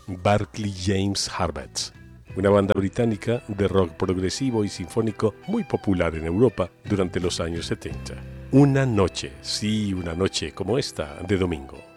Barclay James Harvest, una banda británica de rock progresivo y sinfónico muy popular en Europa durante los años 70. Una noche, sí, una noche como esta de domingo.